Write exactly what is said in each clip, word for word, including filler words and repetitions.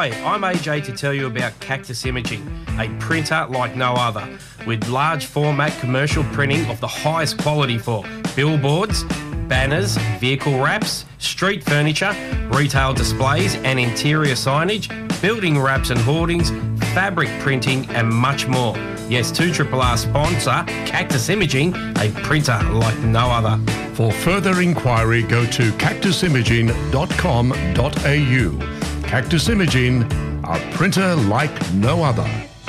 Hi, I'm A J to tell you about Cactus Imaging, a printer like no other, with large format commercial printing of the highest quality for billboards, banners, vehicle wraps, street furniture, retail displays and interior signage, building wraps and hoardings, fabric printing and much more. Yes, two R R sponsor, Cactus Imaging, a printer like no other. For further inquiry, go to cactus imaging dot com dot a u. Cactus Imaging, a printer like no other.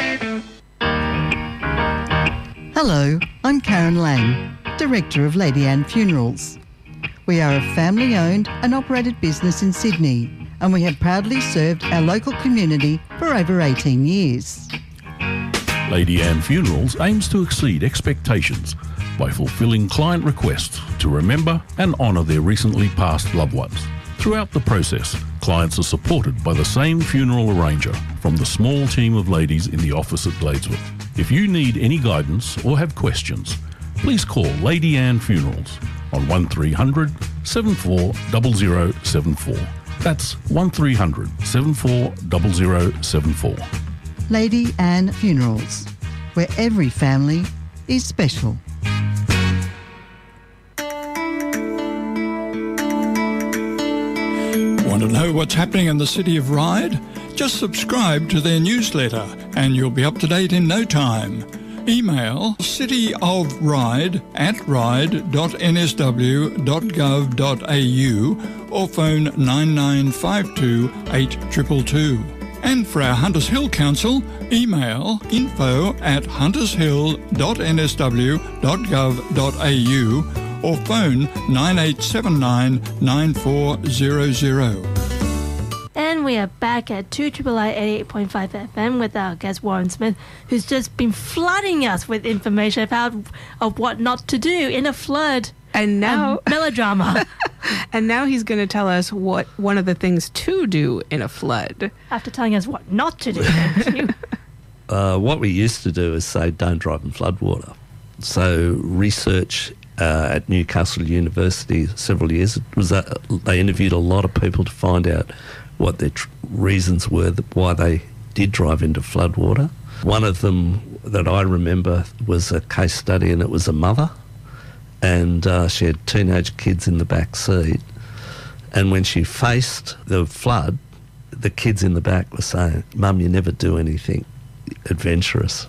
Hello, I'm Karen Lang, Director of Lady Anne Funerals. We are a family-owned and operated business in Sydney, and we have proudly served our local community for over eighteen years. Lady Anne Funerals aims to exceed expectations by fulfilling client requests to remember and honour their recently passed loved ones. Throughout the process, clients are supported by the same funeral arranger from the small team of ladies in the office at Gladesville. If you need any guidance or have questions, please call Lady Anne Funerals on one three hundred, seven four zero zero seven four. That's one three hundred, seven four zero zero seven four. Lady Anne Funerals, where every family is special. Want to know what's happening in the city of Ryde? Just subscribe to their newsletter and you'll be up to date in no time. Email cityofryde at ryde dot n s w dot gov dot a u or phone nine nine five two eight two two two. And for our Hunters Hill Council, email info at hunters hill dot n s w dot gov dot a u or phone nine eight seven nine nine four zero zero. And we are back at two triple A eighty-eight point five F M with our guest Warren Smith, who's just been flooding us with information about of what not to do in a flood. And now melodrama. And now he's going to tell us what one of the things to do in a flood. After telling us what not to do. Thank you. Uh, what we used to do is say don't drive in floodwater. So research uh, at Newcastle University several years was that they interviewed a lot of people to find out what their tr- reasons were that why they did drive into floodwater. One of them that I remember was a case study, and it was a mother. And uh, she had teenage kids in the back seat. And when she faced the flood, the kids in the back were saying, "Mum, you never do anything adventurous."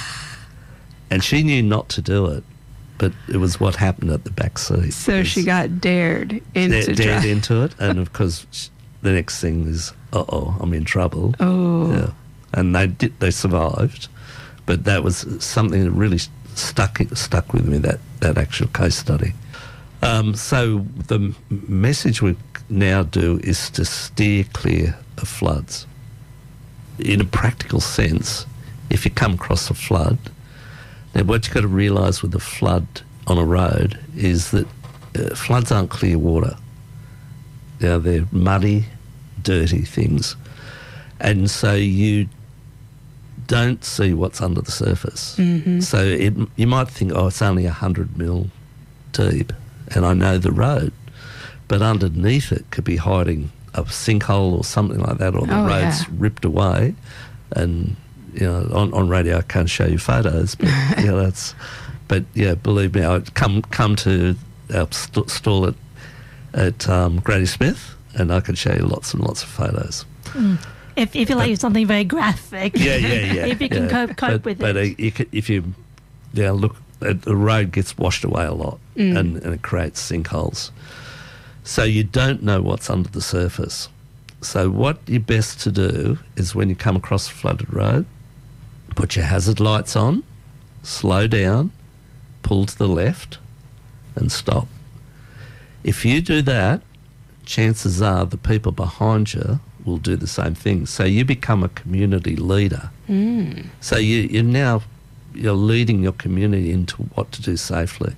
And she knew not to do it, but it was what happened at the back seat. So she got dared into da- dared dri- into it, and of course, she, the next thing is, uh-oh, I'm in trouble. Oh. Yeah. And they did, they survived, but that was something that really stuck stuck with me, that, that actual case study. Um, so the message we now do is to steer clear of floods. In a practical sense, if you come across a flood, now what you've got to realise with a flood on a road is that uh, floods aren't clear water. You know, they're muddy, dirty things. And so you don't see what's under the surface. Mm-hmm. So it, you might think, oh, it's only one hundred mil deep and I know the road. But underneath it could be hiding a sinkhole or something like that, or the oh, road's yeah. ripped away. And, you know, on, on radio I can't show you photos, but, you know, that's... But, yeah, believe me, I'd come, come to our st- stall at, at um, Grady Smith and I could show you lots and lots of photos. Mm. If, if you like something very graphic. Yeah, yeah, yeah. If you can yeah. cope, cope but, with but it. But uh, if you, yeah, look, uh, the road gets washed away a lot Mm. and, and it creates sinkholes. So you don't know what's under the surface. So what you're best to do is when you come across a flooded road, put your hazard lights on, slow down, pull to the left and stop. If you do that, chances are the people behind you will do the same thing. So you become a community leader. Mm. So you, you're now you're leading your community into what to do safely.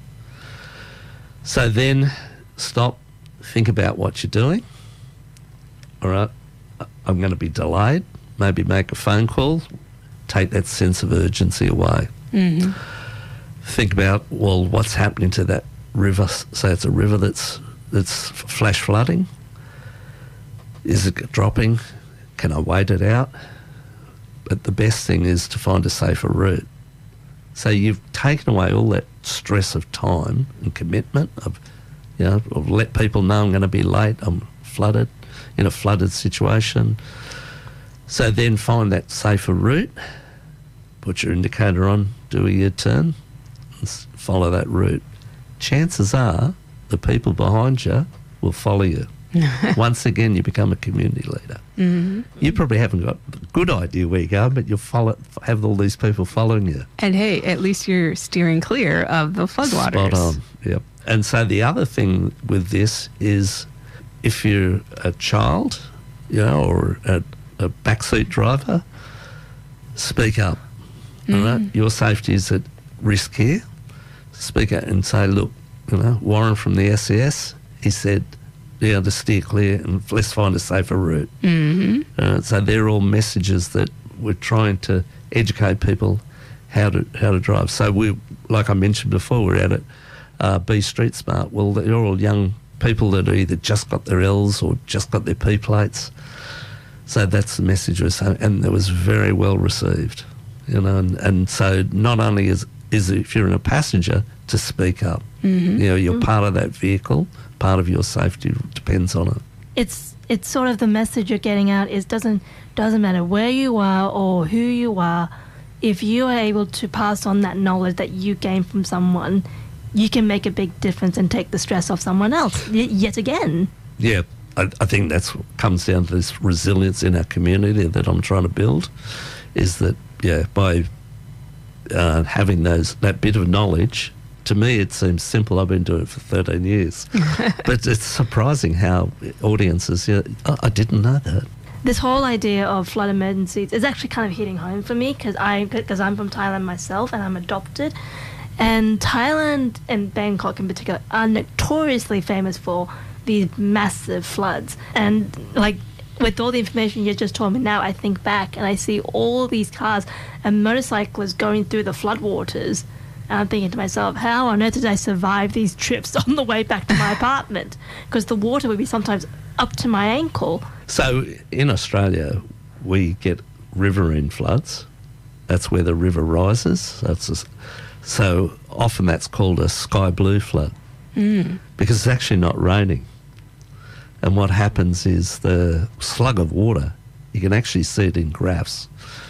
So then stop, think about what you're doing. All right, I'm going to be delayed. Maybe make a phone call. Take that sense of urgency away. Mm-hmm. Think about, well, what's happening to that river? Say it's a river that's that's flash flooding. Is it dropping? can I wait it out? But the best thing is to find a safer route. So you've taken away all that stress of time and commitment of, you know, of let people know I'm going to be late, I'm flooded, in a flooded situation. So then find that safer route, put your indicator on, do a U-turn, and follow that route. Chances are the people behind you will follow you. Once again, you become a community leader. Mm-hmm. You probably haven't got a good idea where you're going, but you'll follow, have all these people following you. And hey, at least you're steering clear of the floodwaters. Spot on, yep. And so the other thing with this is if you're a child, you know, or a, a backseat driver, speak up. Mm. All right? Your safety is at risk here. Speak up and say, look, you know, Warren from the S E S, he said, yeah, to steer clear and let's find a safer route. Mm-hmm. Uh, so they're all messages that we're trying to educate people how to how to drive. So we, like I mentioned before, we're at it, uh, Be Street Smart. Well, they're all young people that are either just got their L's or just got their P plates. So that's the message we're saying, and it was very well received, you know. And, and so not only is is it if you're in a passenger to speak up, Mm-hmm. you know, you're Mm. part of that vehicle. Part of your safety depends on it. It's it's sort of the message you're getting out is doesn't doesn't matter where you are or who you are. If you are able to pass on that knowledge that you gain from someone, you can make a big difference and take the stress off someone else y- yet again. Yeah, I, I think that's what comes down to this resilience in our community that I'm trying to build, is that, yeah, by uh, having those that bit of knowledge, to me it seems simple. I've been doing it for thirteen years. But it's surprising how audiences, yeah, oh, I didn't know that. This whole idea of flood emergencies is actually kind of hitting home for me because I because I'm from Thailand myself and I'm adopted, and Thailand and Bangkok in particular are notoriously famous for these massive floods. And like with all the information you just told me now, I think back and I see all these cars and motorcyclists going through the floodwaters. And I'm thinking to myself, how on earth did I survive these trips on the way back to my apartment? Because the water would be sometimes up to my ankle. So in Australia, we get riverine floods. That's where the river rises. That's a, so often that's called a sky blue flood Mm. because it's actually not raining. And what happens is the slug of water, you can actually see it in graphs,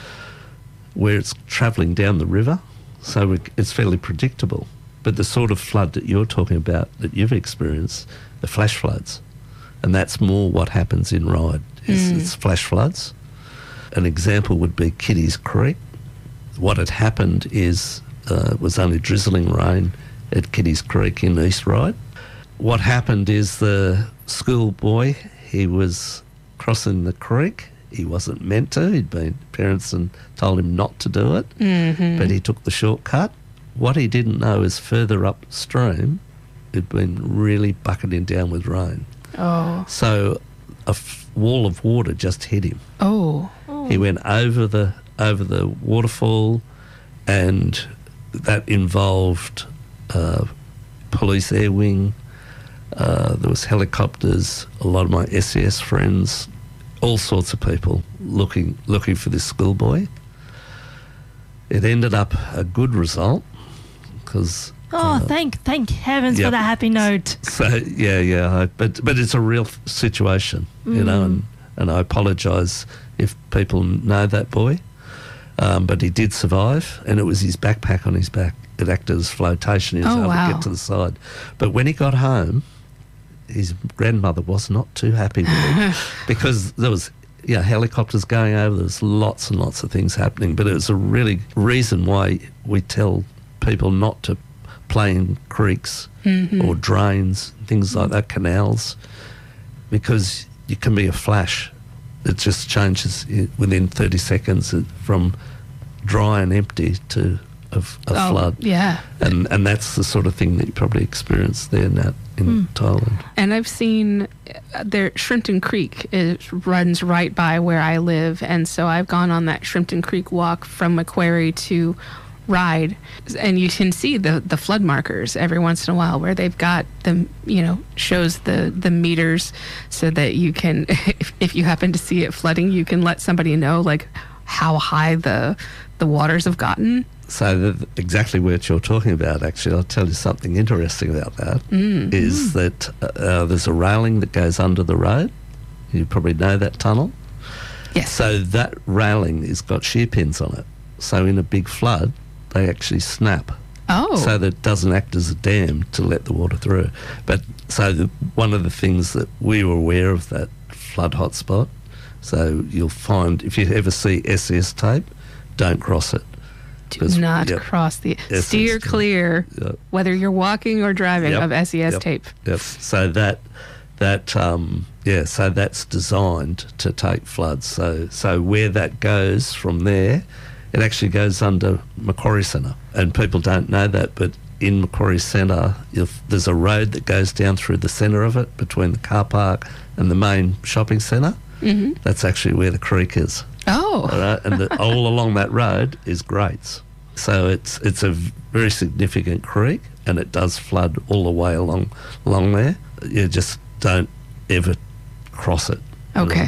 where it's travelling down the river. So it's fairly predictable. But the sort of flood that you're talking about, that you've experienced, the flash floods, and that's more what happens in Ryde, is Mm. it's flash floods. An example would be Kitty's Creek. What had happened is uh, it was only drizzling rain at Kitty's Creek in East Ryde. What happened is the schoolboy, he was crossing the creek. He wasn't meant to. He'd been, parents and told him not to do it, Mm-hmm. but he took the shortcut. What he didn't know is further upstream, it'd been really bucketing down with rain. Oh. So a f- wall of water just hit him. Oh. He went over the over the waterfall, and that involved uh, police air wing. Uh, there was helicopters. A lot of my S E S friends, all sorts of people looking looking for this schoolboy. It ended up a good result because. Oh, thank thank heavens yep. for that happy note. So yeah, yeah, I, but but it's a real th- situation, you know, and, and I apologise if people know that boy, um, but he did survive, and it was his backpack on his back. It acted as flotation. He was Oh, able wow. to get to the side. But when he got home, his grandmother was not too happy with him because there was, you know, helicopters going over. There was lots and lots of things happening, but it was a really reason why we tell people not to play in creeks Mm-hmm. or drains, things like that, canals, because you can be a flash. It just changes i- within thirty seconds it- from dry and empty to a, f- a Oh, flood. yeah. And and that's the sort of thing that you probably experienced there, Nat, in Thailand. And I've seen uh, there Shrimpton Creek is, runs right by where I live, and so I've gone on that Shrimpton Creek walk from Macquarie to ride, and you can see the the flood markers every once in a while where they've got the, you know, shows the the meters so that you can, if, if you happen to see it flooding, you can let somebody know like how high the the waters have gotten. So the, exactly what you're talking about, actually, I'll tell you something interesting about that, mm. is mm. that uh, there's a railing that goes under the road. You probably know that tunnel. Yes. So that railing has got shear pins on it. So in a big flood, they actually snap. Oh. So that it doesn't act as a dam to let the water through. But so the, one of the things that we were aware of that flood hotspot, so you'll find if you ever see S E S tape, don't cross it. Do not yep, cross the... S E S steer tape. Clear, yep. whether you're walking or driving, yep, of S E S yep, tape. Yep. So that... That um, yeah, so that's designed to take floods. So so where that goes from there, it actually goes under Macquarie Centre, and people don't know that. But in Macquarie Centre, if there's a road that goes down through the centre of it between the car park and the main shopping centre. Mm-hmm. That's actually where the creek is. Oh, right? And the, all along that road is grates. So it's it's a very significant creek, and it does flood all the way along along there. You just don't ever cross it. Okay.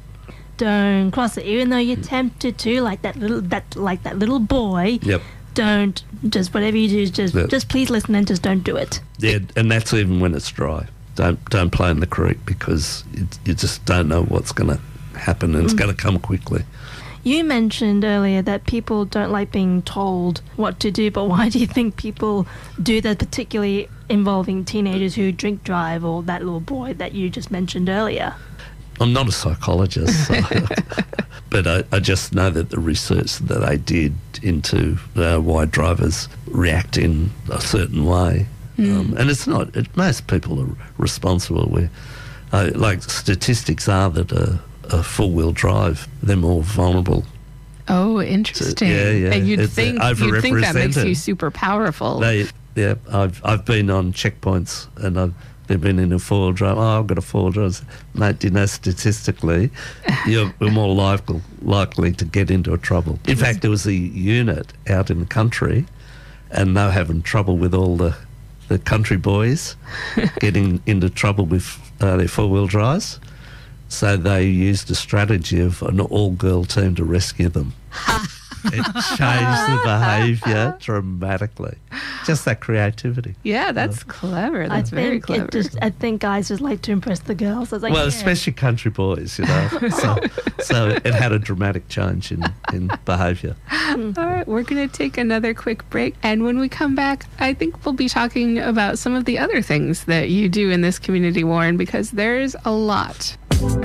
Don't cross it, even though you're tempted to, like that little that like that little boy. Yep. Don't just whatever you do, just yep. just please listen and just don't do it. Yeah, and that's even when it's dry. Don't don't play in the creek because it, you just don't know what's going to happen, and it's mm. going to come quickly. You mentioned earlier that people don't like being told what to do, but why do you think people do that, particularly involving teenagers who drink drive, or that little boy that you just mentioned earlier? I'm not a psychologist, so but I, I just know that the research that they did into uh, why drivers react in a certain way, mm. um, and it's not, it, most people are responsible. Where, uh, like statistics are that a, a four-wheel drive, they're more vulnerable. Oh, interesting. To, yeah, yeah. And you'd it's think, you'd think that makes you super powerful. They, yeah, I've I've been on checkpoints and I've they've been in a four-wheel drive. Oh, I've got a four-wheel drive. Mate, do you know statistically, you're we're more likely likely to get into a trouble. In fact, there was a unit out in the country, and they were having trouble with all the the country boys getting into trouble with uh, their four-wheel drives. So they used a strategy of an all-girl team to rescue them. It changed the behaviour dramatically. Just that creativity. Yeah, that's uh, clever. That's I very think clever. It just, I think guys just like to impress the girls. I was like, well, yeah. especially country boys, you know. so, so it had a dramatic change in, in behaviour. All right, we're going to take another quick break. And when we come back, I think we'll be talking about some of the other things that you do in this community, Warren, because there's a lot.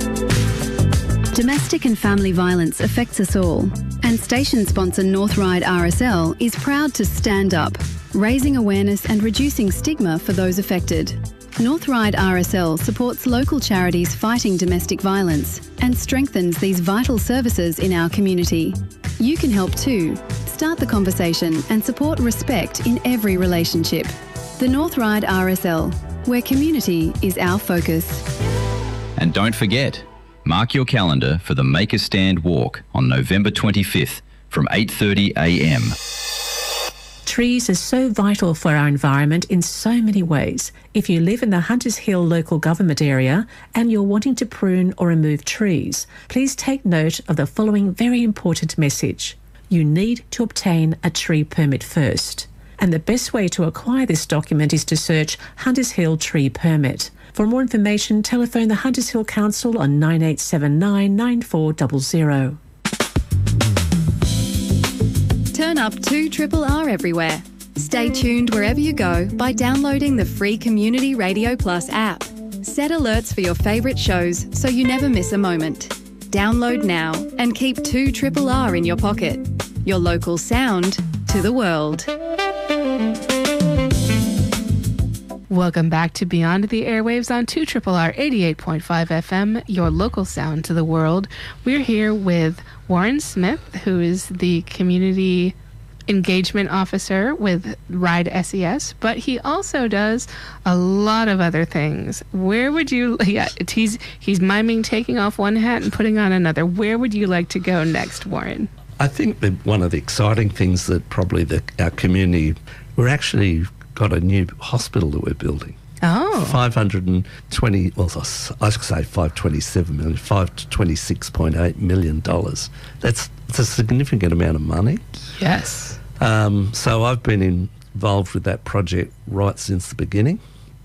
Domestic and family violence affects us all, and station sponsor North Ryde R S L is proud to stand up, raising awareness and reducing stigma for those affected. North Ryde R S L supports local charities fighting domestic violence and strengthens these vital services in our community. You can help too. Start the conversation and support respect in every relationship. The North Ryde R S L, where community is our focus. And don't forget, mark your calendar for the Make a Stand walk on November twenty-fifth from eight thirty a m. Trees are so vital for our environment in so many ways. If you live in the Hunters Hill local government area and you're wanting to prune or remove trees, please take note of the following very important message. You need to obtain a tree permit first. And the best way to acquire this document is to search Hunters Hill Tree Permit. For more information, telephone the Hunters Hill Council on nine eight seven nine, nine four zero zero. Turn up two R R R everywhere. Stay tuned wherever you go by downloading the free Community Radio Plus app. Set alerts for your favourite shows so you never miss a moment. Download now and keep two R R R in your pocket. Your local sound to the world. Welcome back to Beyond the Airwaves on two R R R eighty-eight point five F M, your local sound to the world. We're here with Warren Smith, who is the Community Engagement Officer with Ryde S E S, but he also does a lot of other things. Where would you, yeah, he's, he's miming taking off one hat and putting on another. Where would you like to go next, Warren? I think that one of the exciting things that probably the, our community, we're actually got a new hospital that we're building. Oh. five hundred twenty, well, I should say five hundred twenty-seven million, five hundred twenty-six point eight million dollars. That's, that's a significant amount of money. Yes. Um, so I've been involved with that project right since the beginning.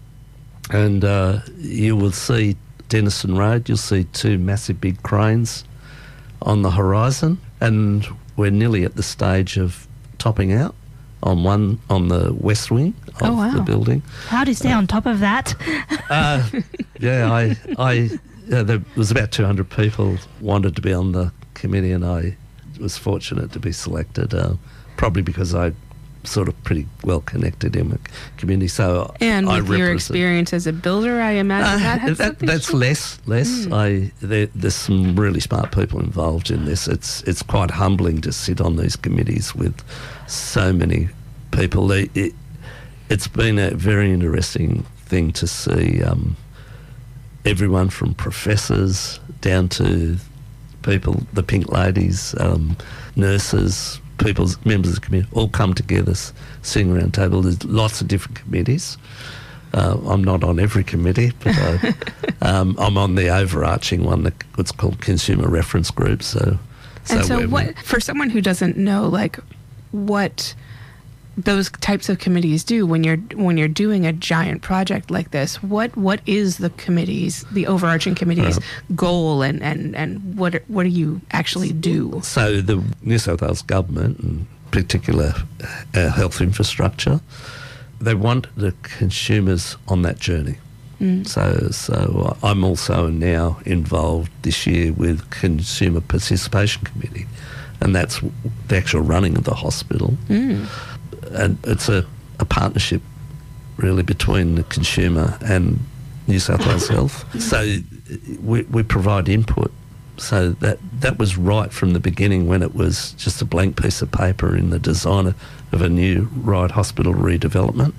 And uh, you will see Denison Road, you'll see two massive big cranes on the horizon. And we're nearly at the stage of topping out on one on the west wing of oh, wow. the building. How do you stay uh, on top of that? uh, yeah, I, I, yeah, there was about two hundred people wanted to be on the committee, and I was fortunate to be selected. Uh, probably because I sort of pretty well connected in the community. So and I with your experience as a builder, I imagine uh, that has that, something that's to less less. Mm. I there, there's some really smart people involved in this. It's it's quite humbling to sit on these committees with so many people. They, it, it's been a very interesting thing to see um, everyone from professors down to people, the pink ladies, um, nurses, people, members of the committee, all come together, sitting around a table. There's lots of different committees. Uh, I'm not on every committee, but I, um, I'm on the overarching one, that what's called Consumer Reference Group. So, so, and so, what for someone who doesn't know, like, what those types of committees do when you're when you're doing a giant project like this, what what is the committee's, the overarching committee's right. goal, and and and what what do you actually do? So the New South Wales government, in particular uh, health infrastructure, they want the consumers on that journey. Mm. So so I'm also now involved this year with Consumer Participation Committee, and that's the actual running of the hospital. Mm. And it's a, a partnership really between the consumer and New South Wales Health. So we, we provide input. So that that was right from the beginning, when it was just a blank piece of paper in the design of a new Ryde Hospital redevelopment.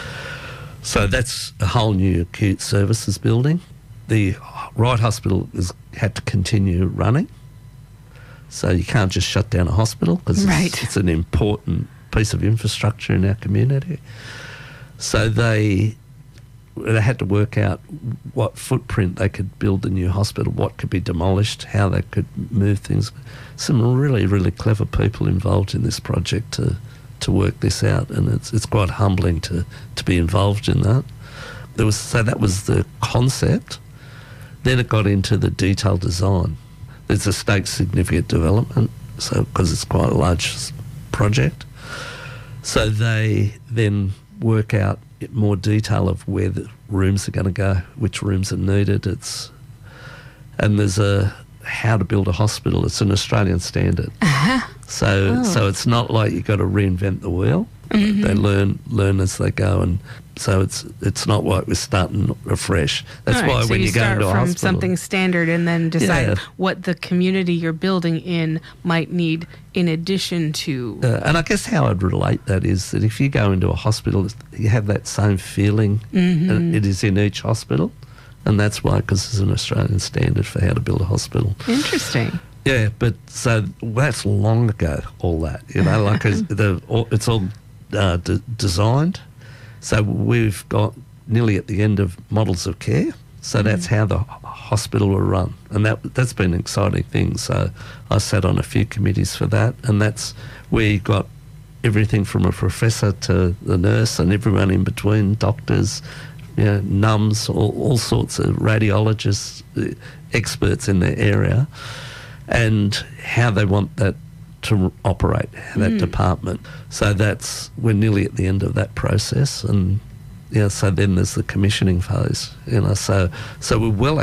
So that's a whole new acute services building. The Ryde Hospital is, had to continue running. So you can't just shut down a hospital, because right. it's, it's an important piece of infrastructure in our community. So they they had to work out what footprint they could build the new hospital, what could be demolished, how they could move things. Some really, really clever people involved in this project to to work this out, and it's it's quite humbling to, to be involved in that. There was so that was the concept. Then it got into the detailed design. There's a state significant development, so because it's quite a large project. So they then work out in more detail of where the rooms are going to go, which rooms are needed. It's and there's a how to build a hospital. It's an Australian standard. Uh-huh. So oh. so it's not like you've got to reinvent the wheel. Mm-hmm. They learn learn as they go, and so it's it's not like we're starting afresh. That's right, why so when you, you go start into a from hospital, something standard, and then decide yeah. what the community you're building in might need in addition to. Uh, and I guess how I'd relate that is that if you go into a hospital, you have that same feeling. Mm-hmm. And it is in each hospital, and that's why, because there's an Australian standard for how to build a hospital. Interesting. Yeah, but so that's long ago. All that, you know, like it's, the, it's all uh, de- designed. So we've got nearly at the end of models of care. So mm. that's how the hospital will run, and that that's been an exciting thing. So I sat on a few committees for that, and that's where you got everything from a professor to the nurse and everyone in between, doctors, you know, numbs, all, all sorts of radiologists, experts in their area, and how they want that to operate, that mm. department. So that's, we're nearly at the end of that process, and yeah, so then there's the commissioning phase, you know, so so we're well